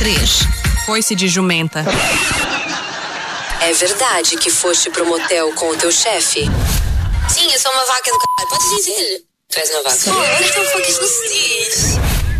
3. Foi-se de jumenta. É verdade que foste pro motel com o teu chefe? Sim, eu sou uma vaca do caralho. Pode dizer. Tu és uma vaca. What the fuck is this?